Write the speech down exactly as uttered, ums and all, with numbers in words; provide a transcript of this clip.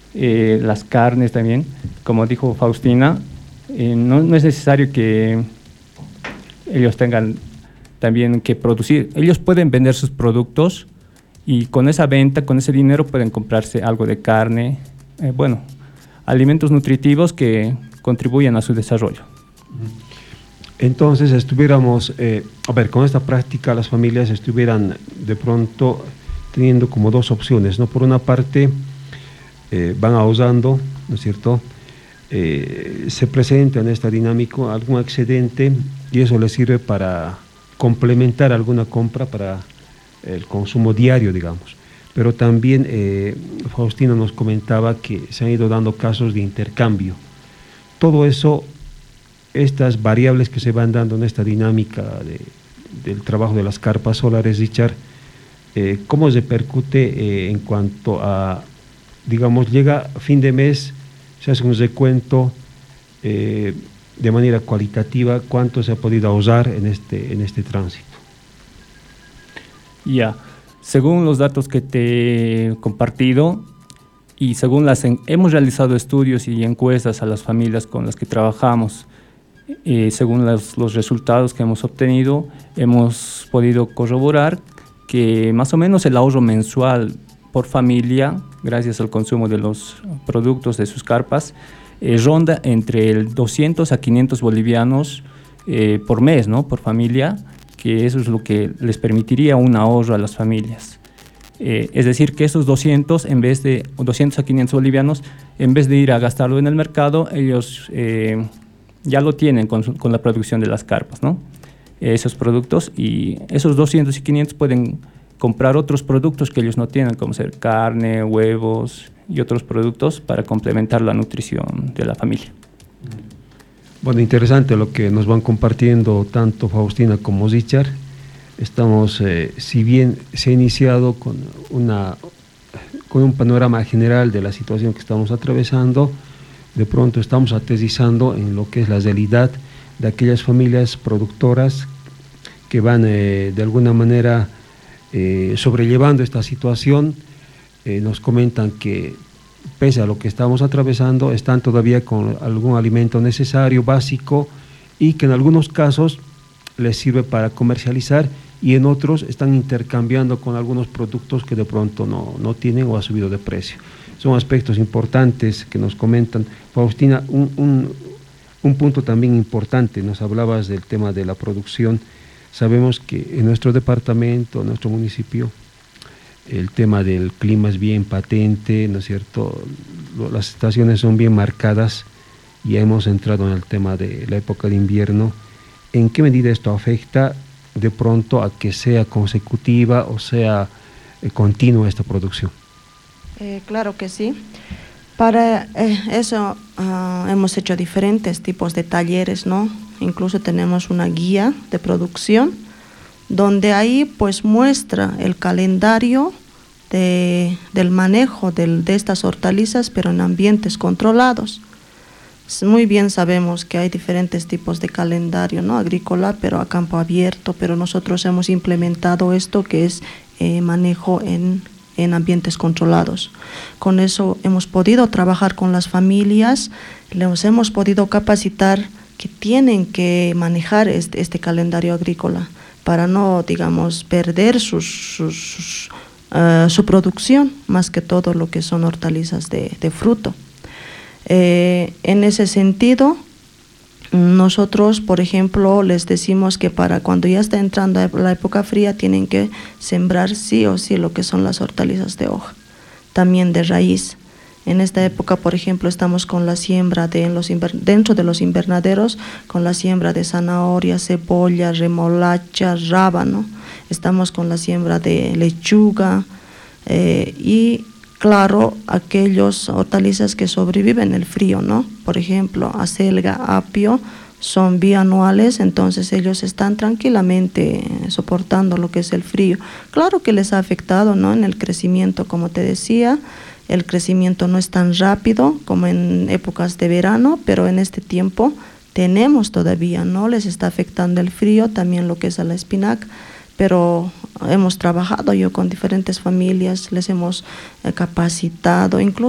eh, las carnes también, como dijo Faustina, eh, no, no es necesario que ellos tengan también que producir. Ellos pueden vender sus productos y con esa venta, con ese dinero pueden comprarse algo de carne, eh, bueno, alimentos nutritivos que contribuyen a su desarrollo. Entonces, estuviéramos, eh, a ver, con esta práctica las familias estuvieran de pronto teniendo como dos opciones, ¿no? Por una parte, eh, van ahorrando, ¿no es cierto? Eh, se presenta en esta dinámica algún excedente y eso les sirve para complementar alguna compra para el consumo diario, digamos. Pero también eh, Faustina nos comentaba que se han ido dando casos de intercambio. Todo eso, estas variables que se van dando en esta dinámica de, del trabajo de las carpas solares, Richard, eh, ¿cómo repercute eh, en cuanto a, digamos, llega fin de mes, se hace un recuento eh, de manera cualitativa, cuánto se ha podido ahorrar en este, en este tránsito? Ya, según los datos que te he compartido y según las, en, hemos realizado estudios y encuestas a las familias con las que trabajamos, eh, según los, los resultados que hemos obtenido, hemos podido corroborar que más o menos el ahorro mensual por familia, gracias al consumo de los productos de sus carpas, eh, ronda entre el doscientos a quinientos bolivianos eh, por mes, ¿no? Por familia, que eso es lo que les permitiría un ahorro a las familias. Eh, es decir, que esos doscientos, en vez de doscientos a quinientos bolivianos, en vez de ir a gastarlo en el mercado, ellos eh, ya lo tienen con, su, con la producción de las carpas, ¿no? Esos productos, y esos doscientos y quinientos pueden comprar otros productos que ellos no tienen, como ser carne, huevos y otros productos para complementar la nutrición de la familia. Bueno, interesante lo que nos van compartiendo tanto Faustina como Richard. Estamos, eh, si bien se ha iniciado con, una, con un panorama general de la situación que estamos atravesando, de pronto estamos aterrizando en lo que es la realidad de aquellas familias productoras que van eh, de alguna manera eh, sobrellevando esta situación. Eh, nos comentan que pese a lo que estamos atravesando, están todavía con algún alimento necesario, básico, y que en algunos casos les sirve para comercializar y en otros están intercambiando con algunos productos que de pronto no, no tienen o ha subido de precio. Son aspectos importantes que nos comentan. Faustina, un, un, un punto también importante, nos hablabas del tema de la producción. Sabemos que en nuestro departamento, en nuestro municipio, el tema del clima es bien patente, ¿no es cierto? Las estaciones son bien marcadas y hemos entrado en el tema de la época de invierno. ¿En qué medida esto afecta de pronto a que sea consecutiva o sea eh, continua esta producción? Eh, claro que sí. Para eh, eso uh, hemos hecho diferentes tipos de talleres, ¿no? Incluso tenemos una guía de producción donde ahí pues muestra el calendario de, del manejo del, de estas hortalizas, pero en ambientes controlados. Muy bien sabemos que hay diferentes tipos de calendario, ¿no? Agrícola, pero a campo abierto, pero nosotros hemos implementado esto que es eh, manejo en, en ambientes controlados. Con eso hemos podido trabajar con las familias, les hemos podido capacitar que tienen que manejar este, este calendario agrícola para no, digamos, perder sus, sus, sus, uh, su producción, más que todo lo que son hortalizas de, de fruto. Eh, en ese sentido, nosotros, por ejemplo, les decimos que para cuando ya está entrando la época fría tienen que sembrar sí o sí lo que son las hortalizas de hoja, también de raíz. En esta época, por ejemplo, estamos con la siembra de en los dentro de los invernaderos, con la siembra de zanahoria, cebolla, remolacha, rábano. Estamos con la siembra de lechuga eh, y, claro, aquellos hortalizas que sobreviven el frío, ¿no? Por ejemplo, acelga, apio, son bianuales, entonces ellos están tranquilamente soportando lo que es el frío. Claro que les ha afectado, ¿no? En el crecimiento, como te decía. El crecimiento no es tan rápido como en épocas de verano, pero en este tiempo tenemos todavía, ¿no? Les está afectando el frío, también lo que es a la espinaca, pero hemos trabajado yo con diferentes familias, les hemos eh, capacitado, incluso